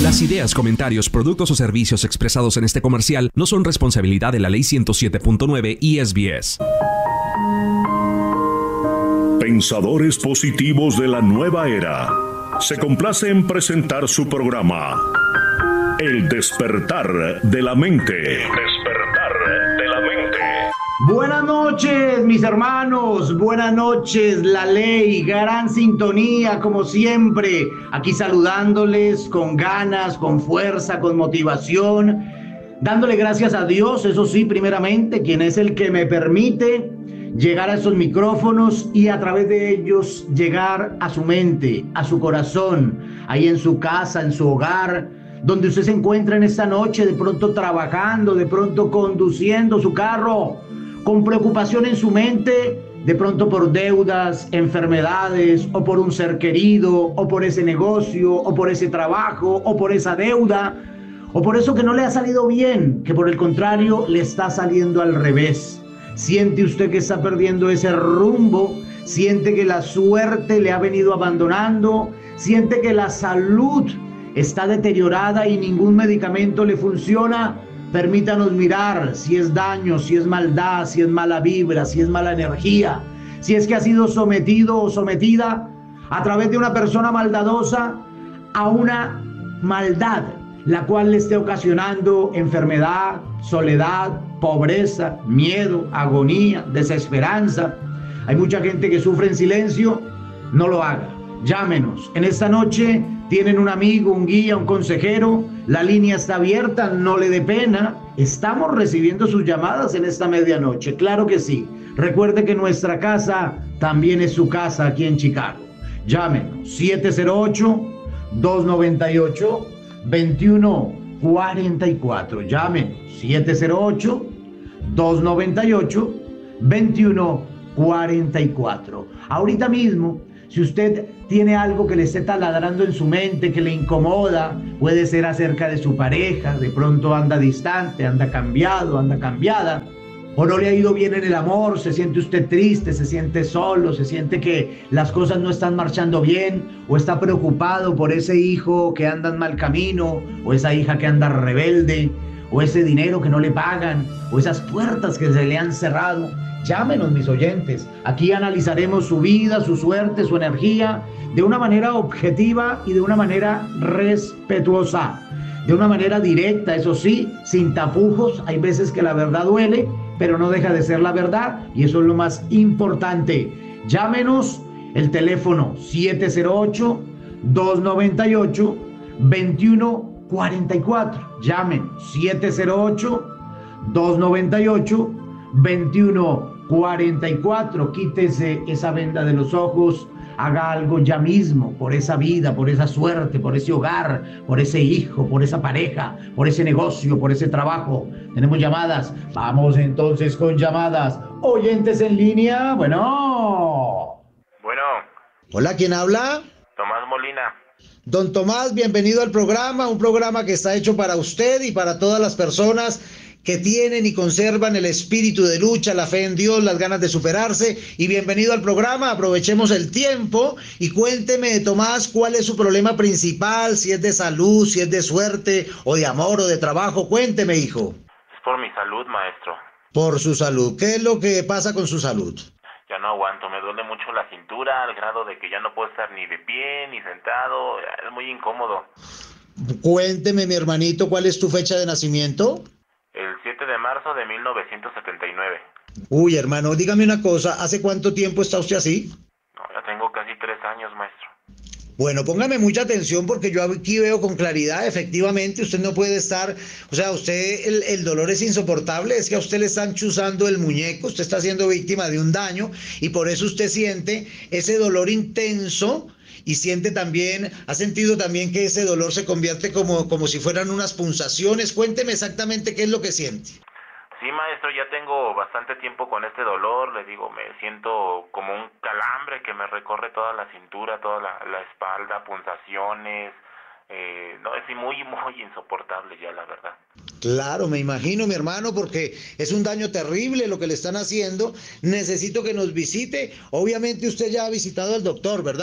Las ideas, comentarios, productos o servicios expresados en este comercial no son responsabilidad de la Ley 107.9 y SBS. Pensadores positivos de la nueva era. Se complace en presentar su programa El despertar de la mente. El despertar de la mente. Buenas noches, mis hermanos. Buenas noches, la ley. Gran sintonía, como siempre. Aquí saludándoles con ganas, con fuerza, con motivación. Dándole gracias a Dios, eso sí, primeramente, quien es el que me permite llegar a esos micrófonos y a través de ellos llegar a su mente, a su corazón, ahí en su casa, en su hogar, donde usted se encuentra en esta noche, de pronto trabajando, de pronto conduciendo su carro, con preocupación en su mente, de pronto por deudas, enfermedades, o por un ser querido, o por ese negocio, o por ese trabajo, o por esa deuda, o por eso que no le ha salido bien, que por el contrario le está saliendo al revés. Siente usted que está perdiendo ese rumbo, siente que la suerte le ha venido abandonando, siente que la salud está deteriorada y ningún medicamento le funciona. Permítanos mirar si es daño, si es maldad, si es mala vibra, si es mala energía, si es que ha sido sometido o sometida a través de una persona maldadosa a una maldad, la cual le esté ocasionando enfermedad, soledad, pobreza, miedo, agonía, desesperanza. Hay mucha gente que sufre en silencio. No lo haga. Llámenos. En esta noche tienen un amigo, un guía, un consejero. La línea está abierta, no le dé pena. Estamos recibiendo sus llamadas en esta medianoche. Claro que sí. Recuerde que nuestra casa también es su casa aquí en Chicago. Llámenos. 708-298-2144. Llámenos. 708-298-2144. Ahorita mismo, si usted tiene algo que le esté taladrando en su mente, que le incomoda, puede ser acerca de su pareja, de pronto anda distante, anda cambiado, anda cambiada, o no le ha ido bien en el amor, se siente usted triste, se siente solo, se siente que las cosas no están marchando bien, o está preocupado por ese hijo que anda en mal camino, o esa hija que anda rebelde, o ese dinero que no le pagan, o esas puertas que se le han cerrado. Llámenos, mis oyentes. Aquí analizaremos su vida, su suerte, su energía, de una manera objetiva y de una manera respetuosa, de una manera directa, eso sí, sin tapujos. Hay veces que la verdad duele, pero no deja de ser la verdad, y eso es lo más importante. Llámenos, el teléfono 708-298-2144. Llamen 708-298-2144. Quítese esa venda de los ojos. Haga algo ya mismo por esa vida, por esa suerte, por ese hogar, por ese hijo, por esa pareja, por ese negocio, por ese trabajo. Tenemos llamadas. Vamos entonces con llamadas. Oyentes en línea. Bueno. Hola, ¿quién habla? Tomás Molina. Don Tomás, bienvenido al programa, un programa que está hecho para usted y para todas las personas que tienen y conservan el espíritu de lucha, la fe en Dios, las ganas de superarse. Y bienvenido al programa. Aprovechemos el tiempo y cuénteme, Tomás, cuál es su problema principal, si es de salud, si es de suerte o de amor o de trabajo. Cuénteme, hijo. Es por mi salud, maestro. Por su salud. ¿Qué es lo que pasa con su salud? Ya no aguanto, me duele mucho la cintura al grado de que ya no puedo estar ni de pie ni sentado. Es muy incómodo. Cuénteme, mi hermanito, ¿cuál es tu fecha de nacimiento? El 7 de marzo de 1979. Uy, hermano, dígame una cosa, ¿hace cuánto tiempo está usted así? No, ya tengo casi 3 años, maestro. Bueno, póngame mucha atención porque yo aquí veo con claridad, efectivamente, usted no puede estar, o sea, usted, el dolor es insoportable, es que a usted le están chuzando el muñeco, usted está siendo víctima de un daño y por eso usted siente ese dolor intenso y siente también, ha sentido también que ese dolor se convierte como si fueran unas punzaciones. Cuénteme exactamente qué es lo que siente. Sí, maestro, ya tengo bastante tiempo con este dolor, le digo, me siento como un calambre que me recorre toda la cintura, toda la espalda, punzaciones, no, es muy insoportable ya, la verdad. Claro, me imagino, mi hermano, porque es un daño terrible lo que le están haciendo. Necesito que nos visite. Obviamente usted ya ha visitado al doctor, ¿verdad? Sí,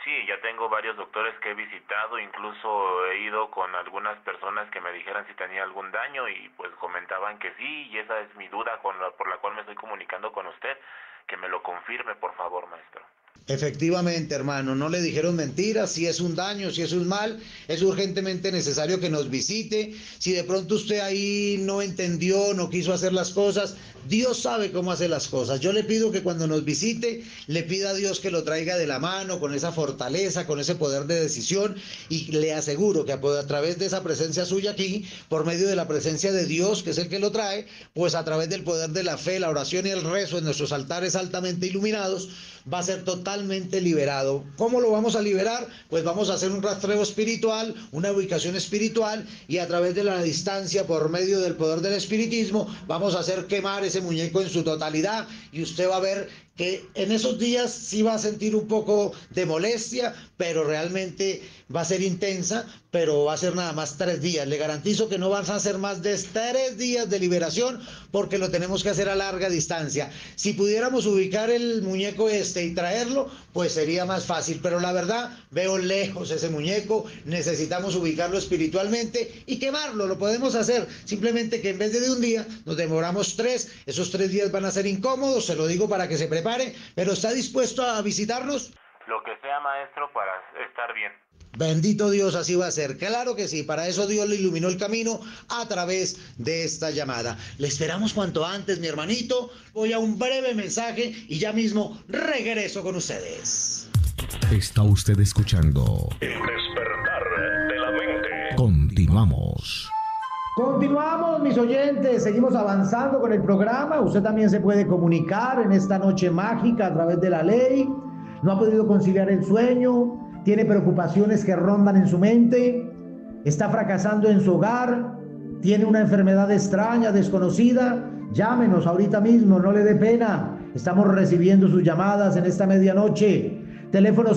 sí, ya tengo varios doctores que he visitado, incluso he ido con algunas personas que me dijeran si tenía algún daño y pues comentaban que sí, y esa es mi duda por la cual me estoy comunicando con usted, que me lo confirme, por favor, maestro. Efectivamente, hermano, no le dijeron mentiras. Si es un daño, si es un mal, es urgentemente necesario que nos visite. Si de pronto usted ahí no entendió, no quiso hacer las cosas, Dios sabe cómo hace las cosas. Yo le pido que cuando nos visite, le pida a Dios que lo traiga de la mano, con esa fortaleza, con ese poder de decisión, y le aseguro que a través de esa presencia suya aquí, por medio de la presencia de Dios, que es el que lo trae, pues a través del poder de la fe, la oración y el rezo en nuestros altares altamente iluminados, va a ser totalmente liberado. ¿Cómo lo vamos a liberar? Pues vamos a hacer un rastreo espiritual, una ubicación espiritual, y a través de la distancia, por medio del poder del espiritismo, vamos a hacer quemar ese muñeco en su totalidad, y usted va a ver que en esos días sí va a sentir un poco de molestia, pero realmente va a ser intensa, pero va a ser nada más 3 días. Le garantizo que no van a ser más de 3 días de liberación, porque lo tenemos que hacer a larga distancia. Si pudiéramos ubicar el muñeco y traerlo, pues sería más fácil, pero la verdad, veo lejos ese muñeco, necesitamos ubicarlo espiritualmente y quemarlo. Lo podemos hacer, simplemente que en vez de un día, nos demoramos 3, esos 3 días van a ser incómodos, se lo digo para que se prepare, pero ¿está dispuesto a visitarnos? Lo que sea, maestro, para estar bien. Bendito Dios, así va a ser. Claro que sí, para eso Dios le iluminó el camino a través de esta llamada. Le esperamos cuanto antes, mi hermanito. Voy a un breve mensaje y ya mismo regreso con ustedes. Está usted escuchando El despertar de la mente. Continuamos. Continuamos, mis oyentes, seguimos avanzando con el programa. Usted también se puede comunicar en esta noche mágica a través de la ley. No ha podido conciliar el sueño, tiene preocupaciones que rondan en su mente, está fracasando en su hogar, tiene una enfermedad extraña, desconocida. Llámenos ahorita mismo, no le dé pena. Estamos recibiendo sus llamadas en esta medianoche. Teléfono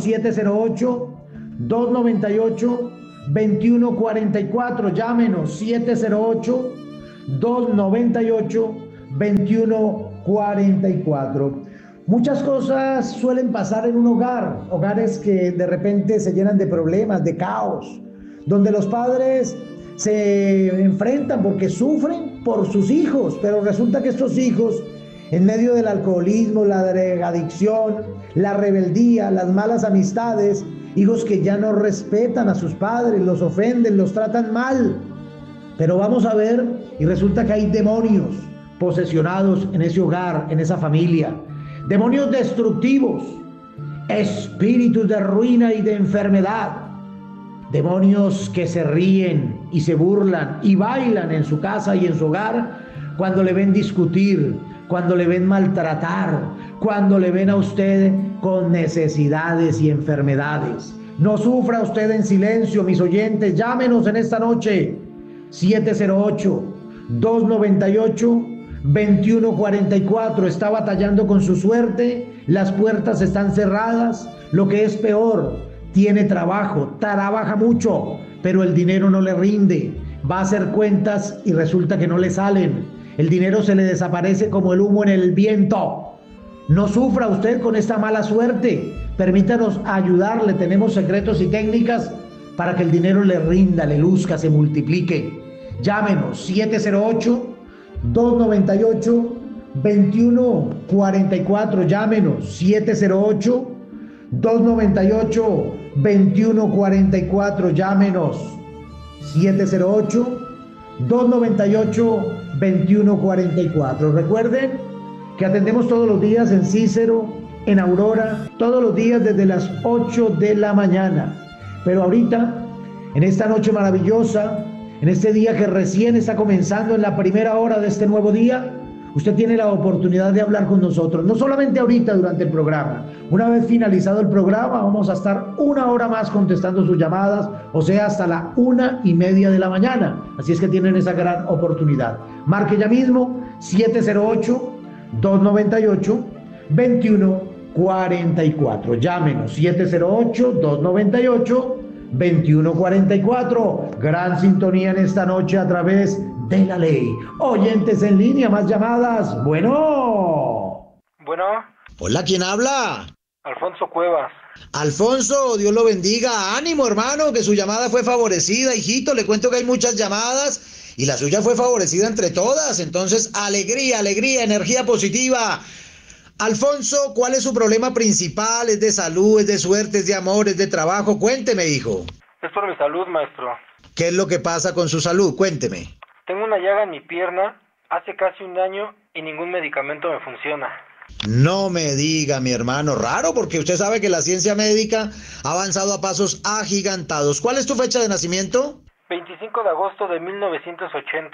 708-298-2144. Llámenos 708-298-2144. Muchas cosas suelen pasar en un hogar, hogares que de repente se llenan de problemas, de caos, donde los padres se enfrentan porque sufren por sus hijos, pero resulta que estos hijos, en medio del alcoholismo, la drogadicción, la rebeldía, las malas amistades, hijos que ya no respetan a sus padres, los ofenden, los tratan mal. Pero vamos a ver, y resulta que hay demonios posesionados en ese hogar, en esa familia. Demonios destructivos, espíritus de ruina y de enfermedad, demonios que se ríen y se burlan y bailan en su casa y en su hogar cuando le ven discutir, cuando le ven maltratar, cuando le ven a usted con necesidades y enfermedades. No sufra usted en silencio, mis oyentes. Llámenos en esta noche 708-298-2144. Está batallando con su suerte, las puertas están cerradas, lo que es peor, tiene trabajo, trabaja mucho, pero el dinero no le rinde, va a hacer cuentas y resulta que no le salen, el dinero se le desaparece como el humo en el viento. No sufra usted con esta mala suerte, permítanos ayudarle, tenemos secretos y técnicas para que el dinero le rinda, le luzca, se multiplique. Llámenos 708-298-2144. Llámenos 708-298-2144. Llámenos 708-298-2144. Recuerden que atendemos todos los días en Cícero, en Aurora, todos los días desde las 8 de la mañana. Pero ahorita, en esta noche maravillosa, en este día que recién está comenzando, en la primera hora de este nuevo día, usted tiene la oportunidad de hablar con nosotros, no solamente ahorita durante el programa. Una vez finalizado el programa, vamos a estar 1 hora más contestando sus llamadas, o sea, hasta la 1:30 de la mañana. Así es que tienen esa gran oportunidad. Marque ya mismo 708-298-2144. Llámenos 708-298-2144. Gran sintonía en esta noche a través de la ley. Oyentes en línea, más llamadas. Bueno. Bueno. Hola, ¿quién habla? Alfonso Cuevas. Alfonso, Dios lo bendiga. Ánimo, hermano, que su llamada fue favorecida, hijito. Le cuento que hay muchas llamadas y la suya fue favorecida entre todas. Entonces, alegría, alegría, energía positiva. Alfonso, ¿cuál es su problema principal? ¿Es de salud, es de suerte, es de amor, es de trabajo? Cuénteme, hijo. Es por mi salud, maestro. ¿Qué es lo que pasa con su salud? Cuénteme. Tengo una llaga en mi pierna hace casi un año y ningún medicamento me funciona. No me diga, mi hermano, raro, porque usted sabe que la ciencia médica ha avanzado a pasos agigantados. ¿Cuál es tu fecha de nacimiento? 25 de agosto de 1980.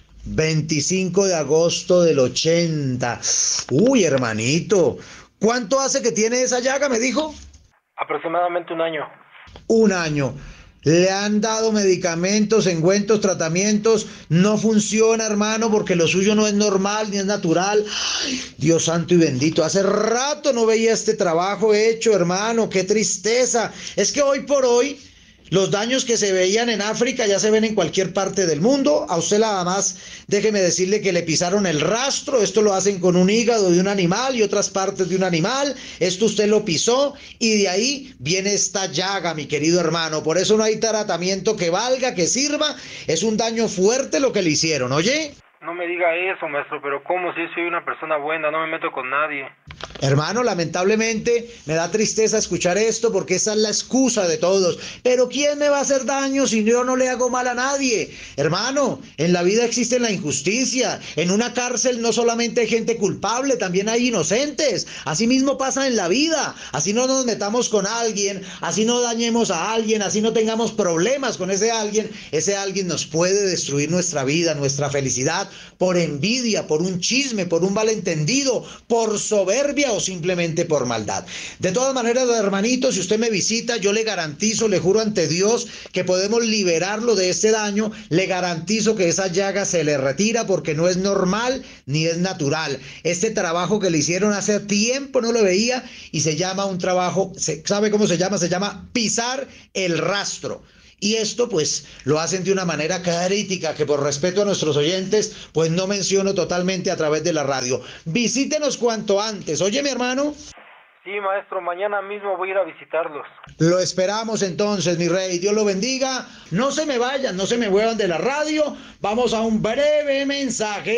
25 de agosto del 80. Uy, hermanito, ¿cuánto hace que tiene esa llaga, me dijo? Aproximadamente un año. Un año. Le han dado medicamentos, ungüentos, tratamientos. No funciona, hermano, porque lo suyo no es normal ni es natural. Ay, Dios santo y bendito. Hace rato no veía este trabajo hecho, hermano. Qué tristeza. Es que hoy por hoy los daños que se veían en África ya se ven en cualquier parte del mundo. A usted nada más, déjeme decirle que le pisaron el rastro. Esto lo hacen con un hígado de un animal y otras partes de un animal. Esto usted lo pisó y de ahí viene esta llaga, mi querido hermano. Por eso no hay tratamiento que valga, que sirva. Es un daño fuerte lo que le hicieron, ¿oye? No me diga eso, maestro, pero ¿cómo si soy una persona buena? No me meto con nadie. Hermano, lamentablemente me da tristeza escuchar esto porque esa es la excusa de todos. Pero ¿quién me va a hacer daño si yo no le hago mal a nadie? Hermano, en la vida existe la injusticia. En una cárcel no solamente hay gente culpable, también hay inocentes. Así mismo pasa en la vida. Así no nos metamos con alguien, así no dañemos a alguien, así no tengamos problemas con ese alguien nos puede destruir nuestra vida, nuestra felicidad, por envidia, por un chisme, por un malentendido, por soberbia o simplemente por maldad. De todas maneras, hermanito, si usted me visita, yo le garantizo, le juro ante Dios que podemos liberarlo de este daño. Le garantizo que esa llaga se le retira porque no es normal ni es natural. Este trabajo que le hicieron hace tiempo no lo veía y se llama un trabajo, ¿sabe cómo se llama? Se llama pisar el rastro. Y esto pues lo hacen de una manera crítica que por respeto a nuestros oyentes pues no menciono totalmente a través de la radio. Visítenos cuanto antes. Oye, mi hermano. Sí, maestro, mañana mismo voy a ir a visitarlos. Lo esperamos entonces, mi rey. Dios lo bendiga. No se me vayan, no se me muevan de la radio. Vamos a un breve mensaje.